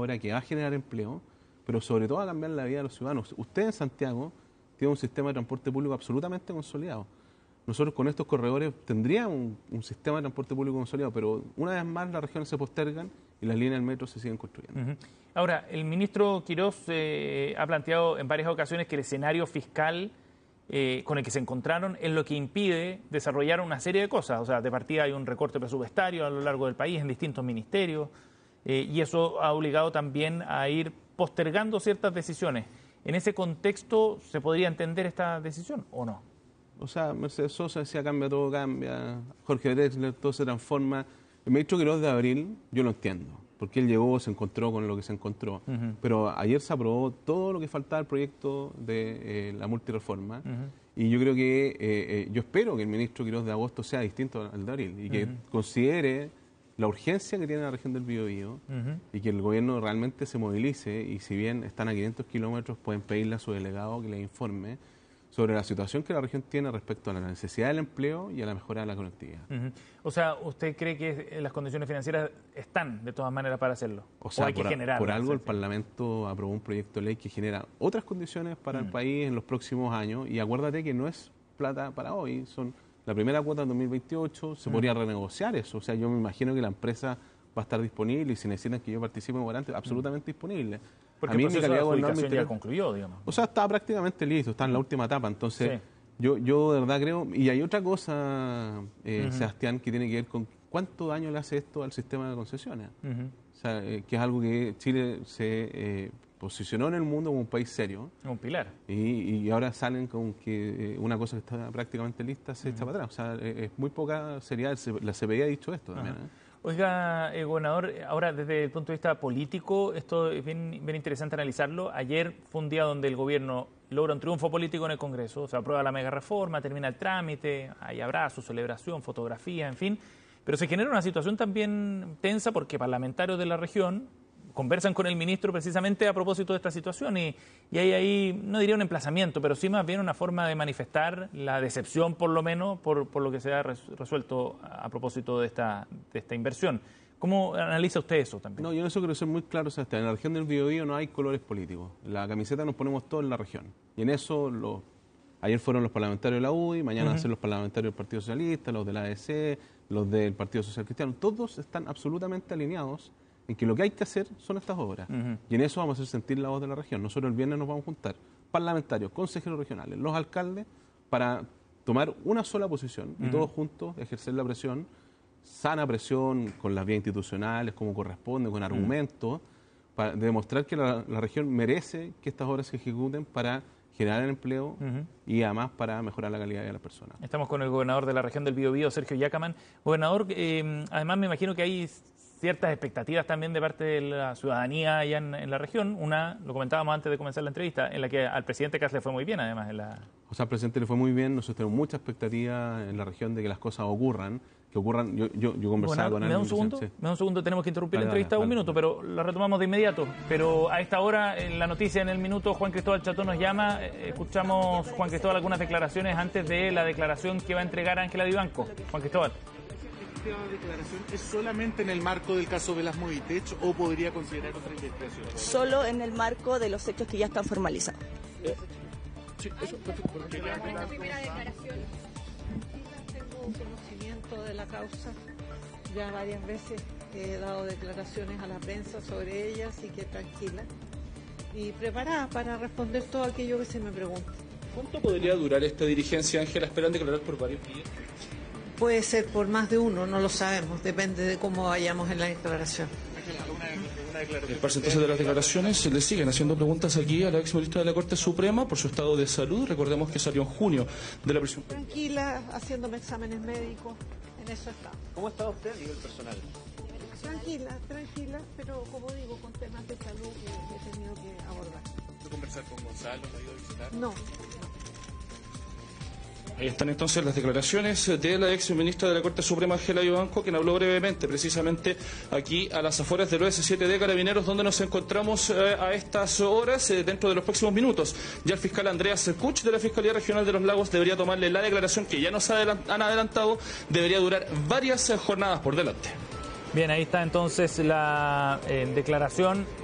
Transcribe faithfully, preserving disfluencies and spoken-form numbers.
obra que va a generar empleo, pero sobre todo va a cambiar la vida de los ciudadanos. Usted en Santiago tiene un sistema de transporte público absolutamente consolidado. Nosotros con estos corredores tendríamos un, un sistema de transporte público consolidado, pero una vez más las regiones se postergan y las líneas del metro se siguen construyendo. Uh-huh. Ahora, el ministro Quirós eh, ha planteado en varias ocasiones que el escenario fiscal eh, con el que se encontraron es lo que impide desarrollar una serie de cosas. O sea, de partida hay un recorte presupuestario a lo largo del país en distintos ministerios eh, y eso ha obligado también a ir postergando ciertas decisiones. ¿En ese contexto se podría entender esta decisión o no? O sea, Mercedes Sosa decía cambia, todo cambia, Jorge Drexler, todo se transforma. El ministro Quirós de Abril, yo lo entiendo, porque él llegó, se encontró con lo que se encontró. Uh-huh. Pero ayer se aprobó todo lo que faltaba al proyecto de eh, la multireforma. Uh-huh. Y yo creo que, eh, eh, yo espero que el ministro Quirós de agosto sea distinto al de Abril y que uh-huh. considere la urgencia que tiene la región del Biobío uh-huh. y que el gobierno realmente se movilice y si bien están a quinientos kilómetros pueden pedirle a su delegado que les informe sobre la situación que la región tiene respecto a la necesidad del empleo y a la mejora de la conectividad. Uh-huh. O sea, ¿usted cree que las condiciones financieras están de todas maneras para hacerlo? O sea, ¿O hay por, que generarlas? Por algo el Parlamento aprobó un proyecto de ley que genera otras condiciones para uh-huh. el país en los próximos años y acuérdate que no es plata para hoy, son la primera cuota en dos mil veintiocho, se uh-huh. podría renegociar eso, o sea, yo me imagino que la empresa va a estar disponible y si necesitan que yo participe en volante, absolutamente uh-huh. disponible. Porque a mí el proceso de adjudicación ya concluyó, digamos. O sea, está prácticamente listo, está en la última etapa. Entonces, sí. yo, yo de verdad creo... Y hay otra cosa, eh, uh-huh. Sebastián, que tiene que ver con cuánto daño le hace esto al sistema de concesiones. Uh-huh. O sea, eh, que es algo que Chile se eh, posicionó en el mundo como un país serio. Un pilar. Y, y ahora salen con que eh, una cosa que está prácticamente lista se uh-huh. echa para atrás. O sea, eh, es muy poca seriedad. La C P I ha dicho esto también, uh-huh. ¿eh? Oiga, eh, gobernador, ahora desde el punto de vista político, esto es bien, bien interesante analizarlo. Ayer fue un día donde el gobierno logra un triunfo político en el Congreso, se aprueba la mega reforma, termina el trámite, hay abrazos, celebración, fotografía, en fin. Pero se genera una situación también tensa porque parlamentarios de la región conversan con el ministro precisamente a propósito de esta situación y, y hay ahí, no diría un emplazamiento, pero sí más bien una forma de manifestar la decepción, por lo menos, por, por lo que se ha resuelto a propósito de esta, de esta inversión. ¿Cómo analiza usted eso también? No, yo en eso quiero ser muy claro, Sebastián. En la región del Biobío no hay colores políticos. La camiseta nos ponemos todos en la región. Y en eso, los, ayer fueron los parlamentarios de la U D I, mañana uh-huh. van a ser los parlamentarios del Partido Socialista, los de la A D C, los del Partido Social Cristiano. Todos están absolutamente alineados en que lo que hay que hacer son estas obras. Uh-huh. Y en eso vamos a hacer sentir la voz de la región. Nosotros el viernes nos vamos a juntar, parlamentarios, consejeros regionales, los alcaldes, para tomar una sola posición uh-huh. y todos juntos ejercer la presión, sana presión, con las vías institucionales, como corresponde, con argumentos, uh-huh. para demostrar que la, la región merece que estas obras se ejecuten para generar empleo uh-huh. y además para mejorar la calidad de las personas. Estamos con el gobernador de la región del Biobío, Sergio Yacaman. Gobernador, eh, además me imagino que hay ciertas expectativas también de parte de la ciudadanía allá en, en la región. Una, lo comentábamos antes de comenzar la entrevista, en la que al presidente Kast le fue muy bien, además. En la... O sea, al presidente le fue muy bien. Nosotros tenemos mucha expectativa en la región de que las cosas ocurran, que ocurran. Yo, yo, yo conversaba bueno, con él. ¿Me da un segundo? Sí. ¿Me da un segundo? Tenemos que interrumpir dale, la entrevista dale, un dale, minuto, dale. Pero la retomamos de inmediato. Pero a esta hora, en la noticia en el minuto, Juan Cristóbal Chatón nos llama. Escuchamos, Juan Cristóbal, algunas declaraciones antes de la declaración que va a entregar Ángela Vivanco. Juan Cristóbal. ¿Esta declaración es solamente en el marco del caso Velasco Vitech o podría considerar otra investigación? Solo en el marco de los hechos que ya están formalizados. Eh, sí, eso, porque la primera declaración. Tengo conocimiento de la causa. Ya varias veces he dado declaraciones a la prensa sobre ella, así que tranquila. Y preparada para responder todo aquello que se me pregunte. ¿Cuánto podría durar esta dirigencia, Ángela? ¿Esperan declarar por varios días? Puede ser por más de uno, no lo sabemos, depende de cómo vayamos en la declaración. El porcentaje de las declaraciones se le siguen haciendo preguntas aquí a la ex ministra de la Corte Suprema por su estado de salud. Recordemos que salió en junio de la prisión. Tranquila, haciéndome exámenes médicos, en eso está. ¿Cómo está usted a nivel personal? Tranquila, tranquila, pero como digo, con temas de salud que he tenido que abordar. ¿Puedo conversar con Gonzalo? ¿Me ha ido a visitar? No, no. Ahí están entonces las declaraciones de la ex ministra de la Corte Suprema, Ángela Vivanco, quien habló brevemente, precisamente aquí a las afueras del O S siete de Carabineros, donde nos encontramos eh, a estas horas, eh, dentro de los próximos minutos. Ya el fiscal Andreas Kuch de la Fiscalía Regional de los Lagos debería tomarle la declaración que ya nos adelant- han adelantado, debería durar varias eh, jornadas por delante. Bien, ahí está entonces la eh, declaración.